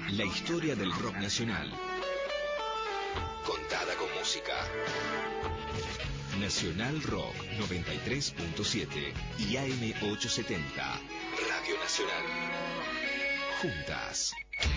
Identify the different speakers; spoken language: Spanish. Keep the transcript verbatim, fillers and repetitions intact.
Speaker 1: La historia del rock nacional, contada con música. Nacional Rock noventa y tres punto siete y A M ochocientos setenta, Radio Nacional. Juntas.